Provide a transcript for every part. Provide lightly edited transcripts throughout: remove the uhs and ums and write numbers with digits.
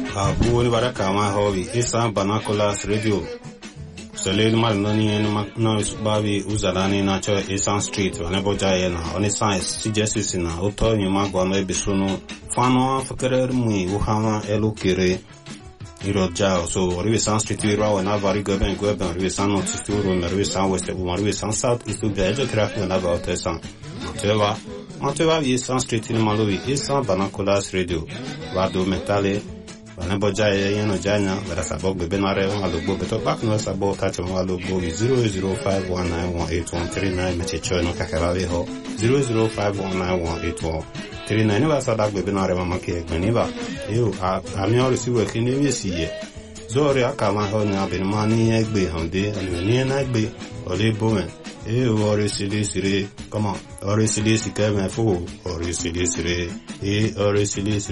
Abu ni baraka ma hobi isa banacolas radio. Sele mal nani na babi uzalani na cho Esan Street wanebo jaye na oni science suggests na auto ni magwa no ebisuno fano fakere mu uhama elukire iroja so rive Esan Street ira na vari goben rive Esan North Turo na rive Esan West rive Esan South is to be traffic na about Esan Mateva Esan Street ni malovi Esan banacolas radio vado metale Wanebo jaye yeno janya vera sabok bebe na re alugbo beto back no sabok tacho alugbo 0051918139 meche chono kakarawe ho 0051918139 ne ba sadak bebe na re mama ke gbeniba yo ami ori siwe kini mi siye zori akama ho nya bin mani egbe hande ani na egbe ole bowen ori sili come on ori sili sikeme fo ori sili ori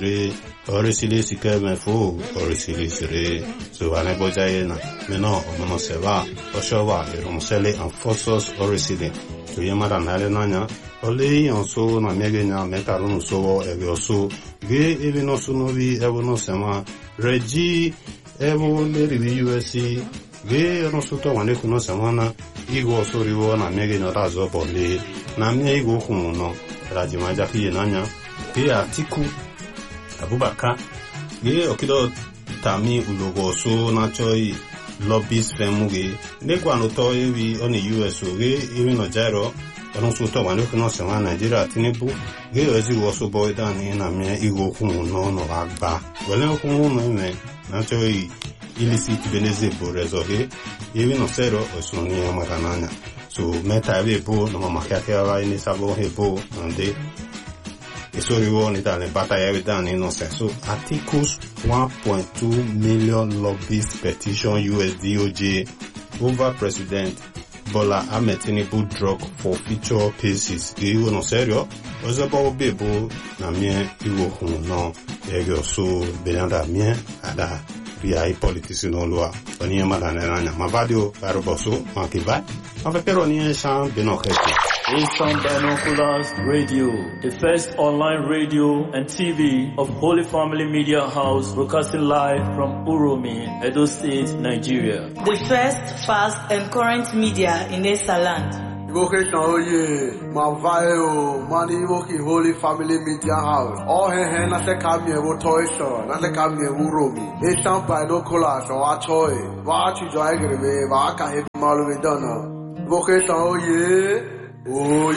sili sikeme fo ori sili so anebo jaena meno mono seva oshowa iromsele and forces ori sili to yamara nale nanya ole onso na megenya mekarunu so egoso ge evino sunovi evono sema regi evo le USC ge no suto wane kuno semana igo soriwo na mege no razo bole na mne igo kuno rajima jaki nanya ge atiku abubaka ge okido tami ulogo so na choi lobbies femuge ne kwano to evi oni US ge evi no jairo ono suto wane kuno semana Nigeria Tinubu ge ozi wo so boy dan na mne igo kuno no agba wele kuno no me na choi illicit beneze bo rezoge yewi no sero osuni amarananya so meta be bo no makiake wa ini sabo hebo ande isori woni dane bata yewi dane no so articles 1.2 million lobbyist petition USDOJ over President Bola Ahmed Tinubu drug for future cases yewi no serio ozebo bebo na mie iwo hun no ego so benanda mie ada Ria politics no loi oni madane nanya mavadio baroboso makiba afekero ni shan benokete Esan Binoculars Radio, the first online radio and TV of Holy Family Media House, broadcasting live from Uromi, Edo State, Nigeria. The first, fast and current media in Esaland. Vocation oye, Mavayo, Mani Woki Holy Family Media House. All he na se kamye wo toisho, na se kamye Uromi. Esan Binoculars or Achoy, Wachi Joagrebe, Waka Hip Malu Donna. Vocation oye. Oh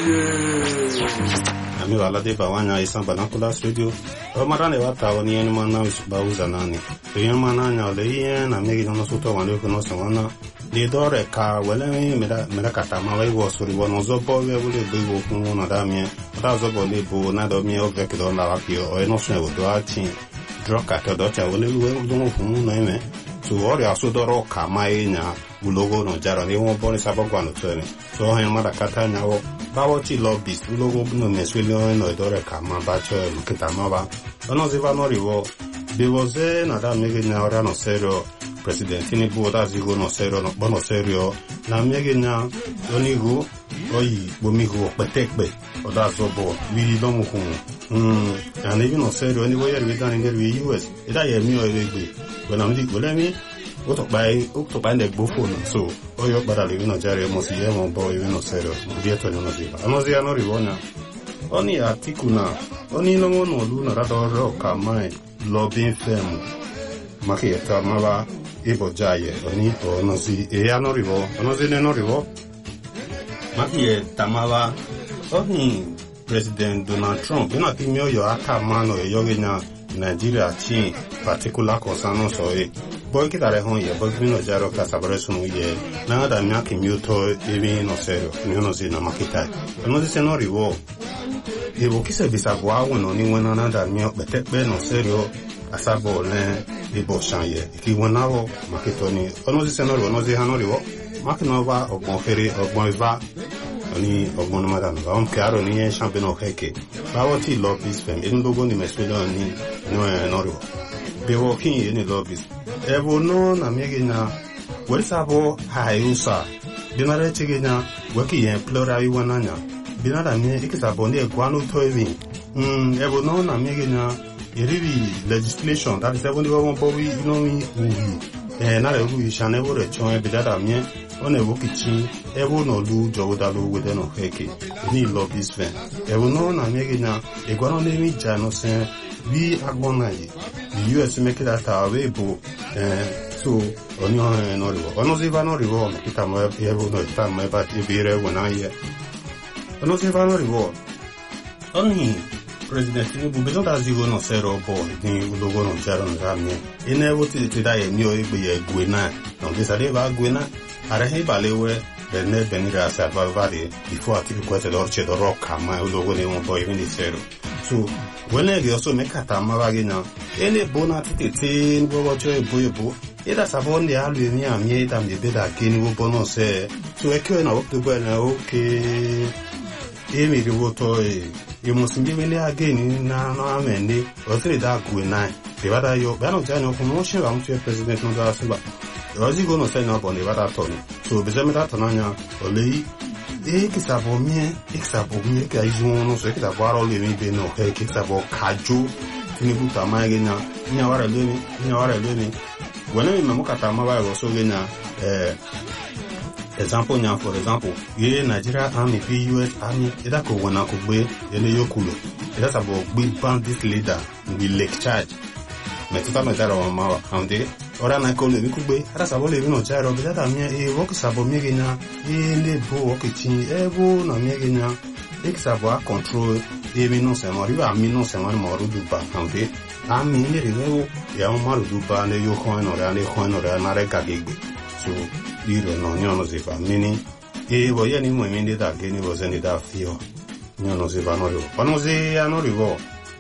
yeah. Ami wala de bawanya Esan Binoculars Radio. O marane wata woni eni mana bauza nani. To yen mana nya le yen na megi no soto wale ko no sawana. Le dore ka wala mi mera kata ma wai wo sori wono zo bo we wole be wo kun na da mi. Da zo bo le bo na do mi o vek do na wa ki o eno so e wo do atin. Droka to do cha wole we do mo fun na ime. So ori asodoro ka mai nya ulogo no jara ni won boni sabo kwano tsene so hen mara kata nyawo bawo ti lobbyist ulogo no meswele no dore ka ma ba cho lukita ma ba ono ziva no riwo bewoze na da mege nya ora no serio president Tinubu da zigo no serio no bono serio na mege nya onigo oyi bomigo petekbe oda zobo wi do mu kun and even no serio ni wo yer we dan in the US ida ye mi o egbe when am di golemi Oto by the buffon, so Oyo Badali no Jerry Mosiemo boy no zero, Dieto no Ziva. Anozia no Rivona. Only Articuna, only no one or Luna Rador Roca, my lobbying firm. Makieta Mava, Ebo Jaye, Oni or Nozi, Eano Rivo, Onozine Rivo. Makie Tamava, only President Donald Trump, you're not in your Akamano, Yogina, Nigeria, Chin, particular concern so boy kitare hon ye boy no jaro ka sabare sunu ye na da nya ki muto ebi no serio ni no zina makita no se no riwo e bo kise bisa bwa wono ni wona na da nya betekbe no serio asabo le e bo shanye ki wona wo makito ni ono se no riwo no ze hano riwo makino va ogbon fere ogbon va oni ogbon ma da no on karo ni e champion o heke bawo ti lobbies fem en logo ni meswelo ni no riwo be working in the lobbies Evo no na megina wesabo hayusa binare chigina weki en plural wananya binara ni ikisabo ni egwanu toivi evo no na megina legislation that is even the one boy you know me na le ru isha never return be that amie on a work kitchen ever no do jawdalo with no heke ni lobbies fan ever no na me na e gwa no me ja no sen we agbona yi the US make that away bo so onyo no rivo ono se va no rivo me kita mo ever no sta me ba ti bire wona ye ono se va no rivo oni President Tinubu bezo da zigo no sero bo ni ulogo no jaro no ramye ine wo ti da ye ni o igbe ye gwena no de sare ba gwena ara he balewe de ne benira sa ba vari before ati ko te dorche do rocka ma ulogo ne mo boy ni sero so wele ge so me kata ma ba ge na ene bona ti te bo bo cho e bo ida sabon de alu ni amie da me be da ke ni wo bono se so e ke na o to bo na o ke e mi ri wo to you must be really again na no amende o three da ku na e bada yo ba no jano ko mo she ba mo president no da seba rozi go no se na bon e bada to so be ze me da to na nya o le e ki sa bo mie ka izu no so ki da ba ro le mi be no he ki sa bo kaju tini buta ma ge na nya wara le mi wala mi mo kata ma ba go so ge na example now for example ye Nigeria Army US Army ida ko wona ko gbe ele yokulo ida sabo gbe bandit leader we lake charge me tuta me daro ma ande ora na ko le ku gbe ida sabo le no jaro be da mi e wo ko sabo mi ge na le bo wo ke tin e bo na mi ge na e sabo a control e mi no se mo riba mi no se mo ru du ba ande a mi ni riwe ya mo ru du ba le yo ko no ra na re ka ge so dire no nyono si fa mini e voglio ni mo mi da che ni voze ni da fio nyono si fa no ro quando si hanno rivo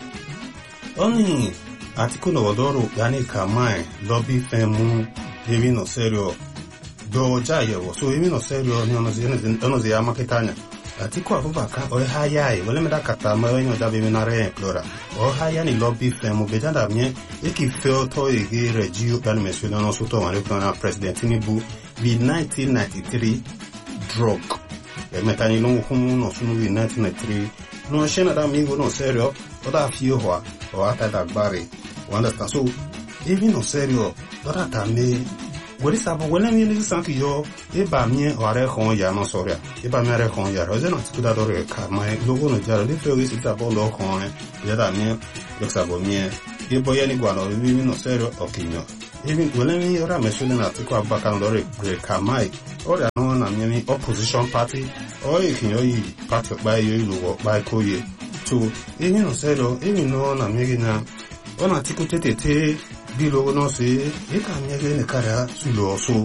ogni articolo odoro yani kamai lobby femu devi no serio do jayo so devi no serio nyono si ama ketanya articolo abubaka o hayai vole me da kata ma wenyo da be na re plora o haya ni lobby femu be da mie e ki feo to e regio kan me so no so to ma le president Tinubu the 1993 drug metani no humu no sunu 1993 no shena da mingo no serio o da fio ho o ata da bare understand so even no serio o da ta me wori sabo wala mi ni sanki yo e ba mi o are khon ya no soria e ba mi are khon ya roze no ti da do re ka mai logo no jaro le feo isi ta bo lo khon ya da mi lo sabo mi e boya ni gwa no mi no serio o kinyo even when me ora me shule na tiko abaka no re kamai ora no na mi opposition party o ikinyo yi party ba yo iluwo ba ko ye so even no sero even no na mi na ona tiko tete bi logo no se e ka mi ge ne kara sulo so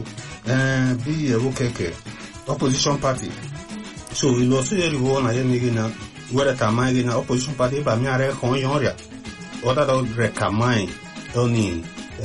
bi e wo keke opposition party so ilo so ye ri na ye mi na wera kamai na opposition party ba mi are khon yon ria oda do re kamai oni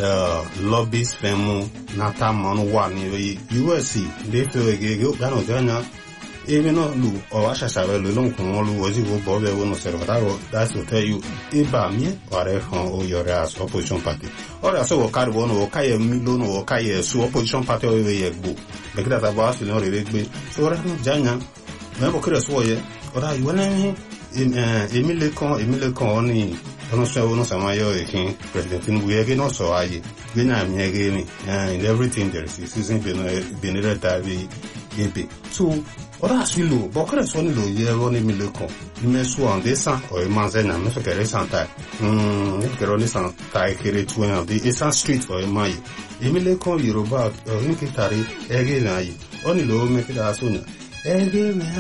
lobbies femu nata manu wa ni USC de fe ge ga no jana e me no lu o asha sabe lu lo kun lu ozi go bo be no se rotaro that's to tell you e ba mi ore hon o yore as opposition party ora so wo kar wo no ka ye mi lo no ka ye so opposition party o ye gbo be kida ta ba so no re gbe so ora no janya me bo kire so ye ora you na mi Emile kon ni ono so ma yo ekin president Tinubu ye no so aye we na mi ye ni in everything there is season be no that be ebe so ora asilo bo kre so ni lo ye ro ni Emile kon ni so on descend o manze na me so kere santa ni kero ni santa e kere tu en the eastern street o mai Emile kon Yoruba ni kitari ege na yi oni lo me kida so na ege me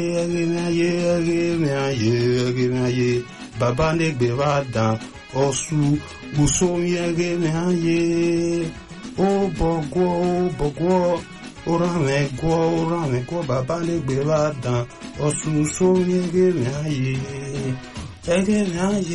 aye baba ne gbe wa dan osu uso ege me aye o bogwo ora me gwo baba ne gbe wa dan osu uso ege me aye